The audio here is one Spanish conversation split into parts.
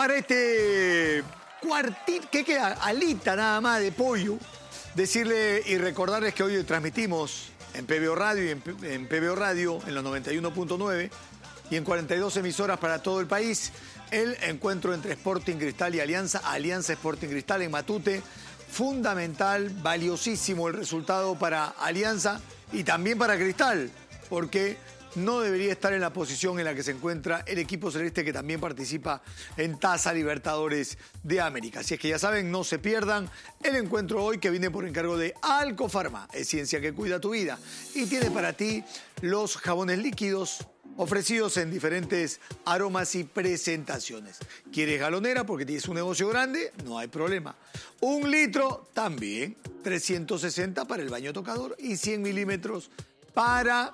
para este cuartito, ¿qué queda? Alita nada más de pollo. Decirle y recordarles que hoy transmitimos en PBO Radio y en PBO Radio en los 91.9 y en 42 emisoras para todo el país el encuentro entre Sporting Cristal y Alianza Sporting Cristal en Matute. Fundamental, valiosísimo el resultado para Alianza y también para Cristal, porque no debería estar en la posición en la que se encuentra el equipo celeste que también participa en Taza Libertadores de América. Así es que ya saben, no se pierdan el encuentro hoy que viene por encargo de Alcofarma. Es ciencia que cuida tu vida y tiene para ti los jabones líquidos ofrecidos en diferentes aromas y presentaciones. ¿Quieres galonera porque tienes un negocio grande? No hay problema. 1 litro también, 360 para el baño tocador y 100 milímetros para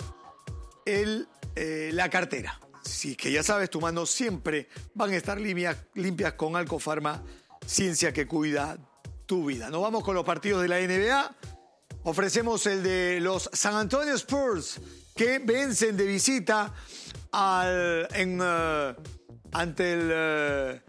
la cartera. Así que ya sabes, tus manos siempre van a estar limpias con Alcofarma, ciencia que cuida tu vida. Nos vamos con los partidos de la NBA. Ofrecemos el de los San Antonio Spurs, que vencen de visita ante el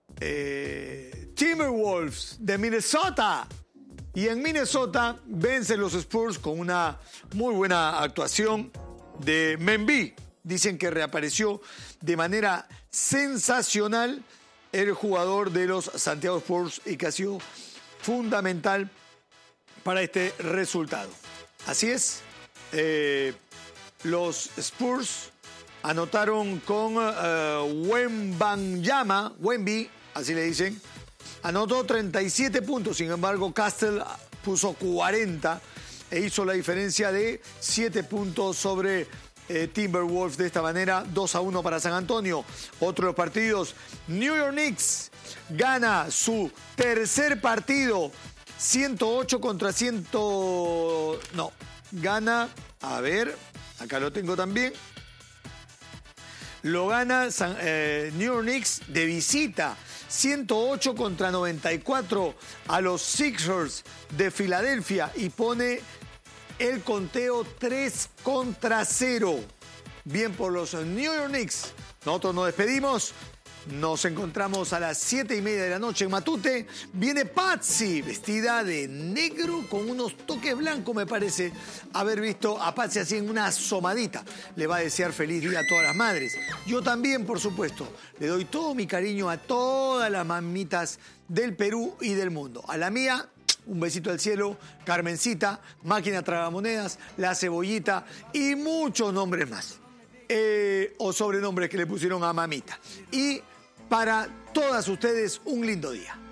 Timberwolves de Minnesota. Y en Minnesota vencen los Spurs con una muy buena actuación de Membi. Dicen que reapareció de manera sensacional el jugador de los Santiago Spurs y que ha sido fundamental para este resultado. Así es, los Spurs anotaron con Wemby, así le dicen, anotó 37 puntos, sin embargo Castle puso 40 e hizo la diferencia de 7 puntos sobre Timberwolves. De esta manera, 2-1 para San Antonio. Otro de los partidos, New York Knicks gana su tercer partido, 108 contra 100... No, gana, a ver, acá lo tengo también. Lo gana New York Knicks de visita, 108 contra 94 a los Sixers de Filadelfia y pone el conteo 3-0. Bien por los New York Knicks. Nosotros nos despedimos. Nos encontramos a las 7:30 de la noche en Matute. Viene Patsy, vestida de negro con unos toques blancos, me parece haber visto a Patsy así en una asomadita. Le va a desear feliz día a todas las madres. Yo también, por supuesto, le doy todo mi cariño a todas las mamitas del Perú y del mundo. A la mía, un besito al cielo, Carmencita, Máquina Tragamonedas, La Cebollita y muchos nombres más. O sobrenombres que le pusieron a mamita. Y para todas ustedes, un lindo día.